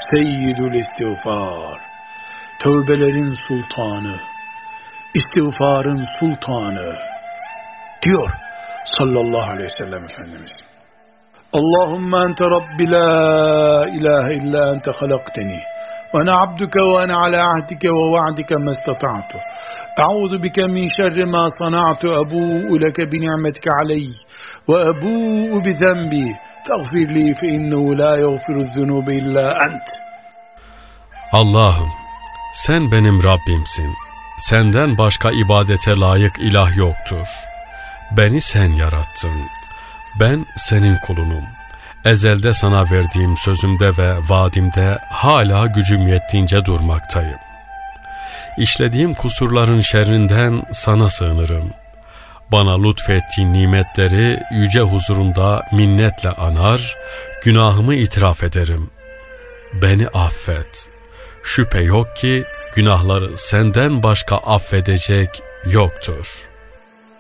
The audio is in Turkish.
seyyidül istiğfar, tövbelerin sultanı, istiğfarın sultanı diyor sallallahu aleyhi ve sellem Efendimiz. Allahümme ente Rabbi la ilahe illa ente halakteni ve ana abduke ve ana ala ahdike ve va'dike mestata'tu. A'udhu bike min şerri ma sana'tu, ebu'u leke bi ni'metike aleyhi ve ebu'u bi zenbi. Tağfirli fe innehu la yağfiru zunube illa ent. Allah'ım, sen benim Rabbimsin. Senden başka ibadete layık ilah yoktur. Beni sen yarattın. Ben senin kulunum. Ezelde sana verdiğim sözümde ve vaadimde hala gücüm yettiğince durmaktayım. İşlediğim kusurların şerrinden sana sığınırım. Bana lütfettiğin nimetleri yüce huzurunda minnetle anar, günahımı itiraf ederim. Beni affet. Şüphe yok ki günahları senden başka affedecek yoktur.